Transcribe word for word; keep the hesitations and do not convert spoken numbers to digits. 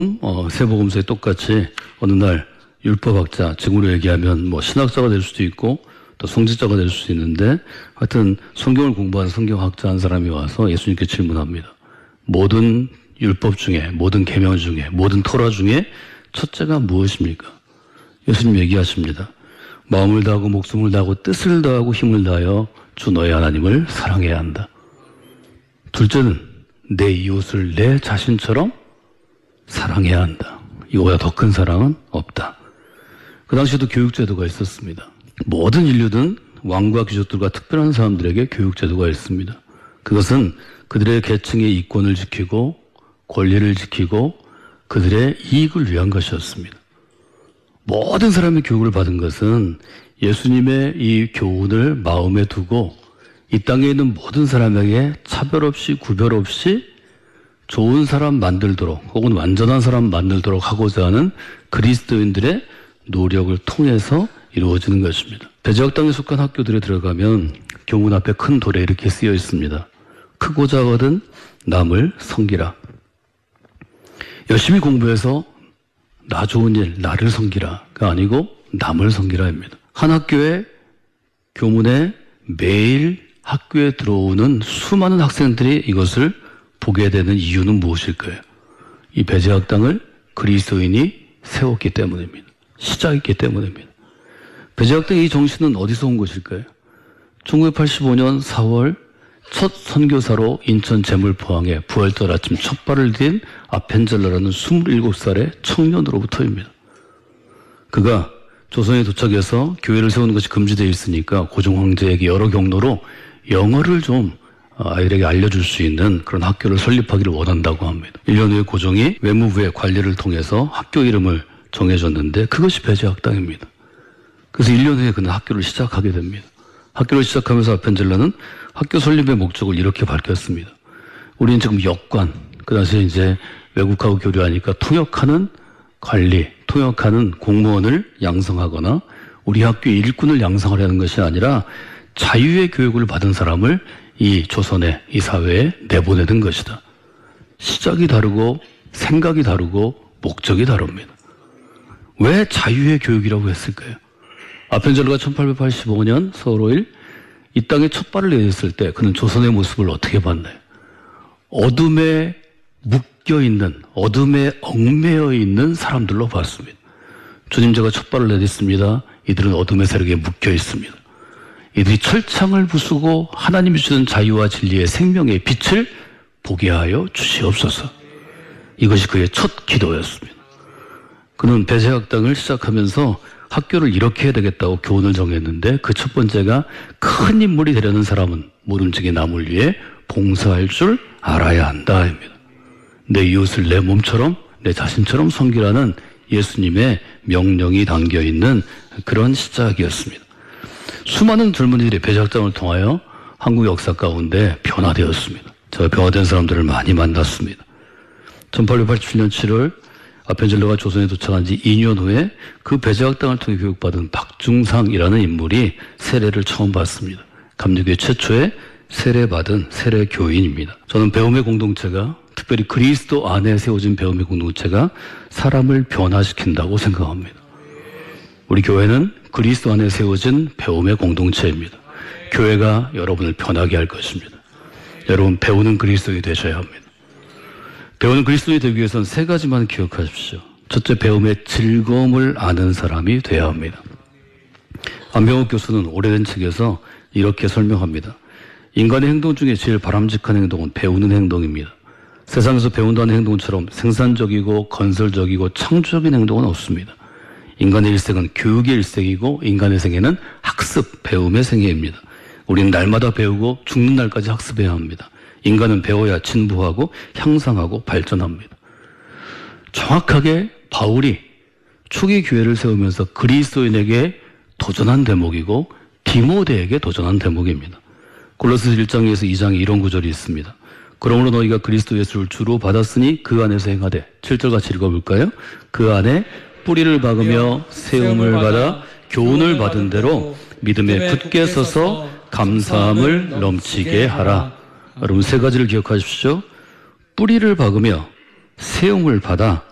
어, 세복음서에 똑같이 어느 날 율법학자, 지금으로 얘기하면 뭐 신학자가 될 수도 있고 또 성직자가 될 수도 있는데 하여튼 성경을 공부하는 성경학자 한 사람이 와서 예수님께 질문합니다. 모든 율법 중에, 모든 계명 중에, 모든 토라 중에 첫째가 무엇입니까? 예수님 얘기하십니다. 마음을 다하고 목숨을 다하고 뜻을 다하고 힘을 다하여 주 너의 하나님을 사랑해야 한다. 둘째는 내 이웃을 내 자신처럼 사랑해야 한다. 이거보다 더 큰 사랑은 없다. 그 당시에도 교육제도가 있었습니다. 모든 인류든 왕과 귀족들과 특별한 사람들에게 교육제도가 있습니다. 그것은 그들의 계층의 이권을 지키고 권리를 지키고 그들의 이익을 위한 것이었습니다. 모든 사람이 교육을 받은 것은 예수님의 이 교훈을 마음에 두고 이 땅에 있는 모든 사람에게 차별 없이 구별 없이 좋은 사람 만들도록 혹은 완전한 사람 만들도록 하고자 하는 그리스도인들의 노력을 통해서 이루어지는 것입니다. 배제학당에 속한 학교들에 들어가면 교문 앞에 큰 돌에 이렇게 쓰여 있습니다. 크고 작거든 남을 섬기라. 열심히 공부해서 나 좋은 일, 나를 섬기라가 아니고 남을 섬기라입니다. 한 학교에 교문에 매일 학교에 들어오는 수많은 학생들이 이것을 보게 되는 이유는 무엇일까요? 이 배제학당을 그리스도인이 세웠기 때문입니다. 시작했기 때문입니다. 배제학당의 이 정신은 어디서 온 것일까요? 천구백팔십오 년 사월 첫 선교사로 인천 제물포항에 부활절 아침 첫 발을 딘 아펜젤라라는 스물일곱 살의 청년으로부터입니다. 그가 조선에 도착해서 교회를 세우는 것이 금지되어 있으니까 고종 황제에게 여러 경로로 영어를 좀 아이들에게 알려줄 수 있는 그런 학교를 설립하기를 원한다고 합니다. 일 년 후에 고종이 외무부의 관리를 통해서 학교 이름을 정해줬는데 그것이 배제학당입니다. 그래서 일 년 후에 그는 학교를 시작하게 됩니다. 학교를 시작하면서 아펜젤라는 학교 설립의 목적을 이렇게 밝혔습니다. 우리는 지금 역관, 그 당시에 이제 외국하고 교류하니까 통역하는 관리, 통역하는 공무원을 양성하거나 우리 학교의 일꾼을 양성하려는 것이 아니라 자유의 교육을 받은 사람을 이 조선에, 이 사회에 내보내는 것이다. 시작이 다르고 생각이 다르고 목적이 다릅니다. 왜 자유의 교육이라고 했을까요? 아펜젤러가 천팔백팔십오 년 서울 오 일 이 땅에 첫 발을 내딛을 때 그는 조선의 모습을 어떻게 봤나요? 어둠에 묶여있는, 어둠에 얽매여 있는 사람들로 봤습니다. 주님, 제가 첫 발을 내딛습니다. 이들은 어둠의 세력에 묶여 있습니다. 이들이 철창을 부수고 하나님이 주는 자유와 진리의 생명의 빛을 보게 하여 주시옵소서. 이것이 그의 첫 기도였습니다. 그는 배제학당을 시작하면서 학교를 이렇게 해야 되겠다고 교훈을 정했는데 그 첫 번째가 큰 인물이 되려는 사람은 모름지기 남을 위해 봉사할 줄 알아야 한다입니다. 내 이웃을 내 몸처럼 내 자신처럼 섬기라는 예수님의 명령이 담겨있는 그런 시작이었습니다. 수많은 젊은이들이 배제학당을 통하여 한국 역사 가운데 변화되었습니다. 제가 변화된 사람들을 많이 만났습니다. 천팔백팔십칠 년 칠월 아펜젤러가 조선에 도착한 지 이 년 후에 그 배제학당을 통해 교육받은 박중상이라는 인물이 세례를 처음 받습니다. 감리교회 최초의 세례받은 세례교인입니다. 저는 배움의 공동체가, 특별히 그리스도 안에 세워진 배움의 공동체가 사람을 변화시킨다고 생각합니다. 우리 교회는 그리스도 안에 세워진 배움의 공동체입니다. 교회가 여러분을 변하게 할 것입니다. 여러분, 배우는 그리스도인이 되셔야 합니다. 배우는 그리스도인이 되기 위해서는 세 가지만 기억하십시오. 첫째, 배움의 즐거움을 아는 사람이 되어야 합니다. 안병욱 교수는 오래된 책에서 이렇게 설명합니다. 인간의 행동 중에 제일 바람직한 행동은 배우는 행동입니다. 세상에서 배운다는 행동처럼 생산적이고 건설적이고 창조적인 행동은 없습니다. 인간의 일생은 교육의 일생이고 인간의 생애는 학습, 배움의 생애입니다. 우리는 날마다 배우고 죽는 날까지 학습해야 합니다. 인간은 배워야 진보하고 향상하고 발전합니다. 정확하게 바울이 초기 교회를 세우면서 그리스도인에게 도전한 대목이고 디모데에게 도전한 대목입니다. 골로새서 일 장에서 이 장에 이런 구절이 있습니다. 그러므로 너희가 그리스도 예수를 주로 받았으니 그 안에서 행하되, 칠 절 같이 읽어볼까요? 그 안에 뿌리를 박으며 세움을 받아 교훈을 받은 대로 믿음에 굳게 서서 감사함을 넘치게 하라. 여러분, 세 가지를 기억하십시오. 뿌리를 박으며 세움을 받아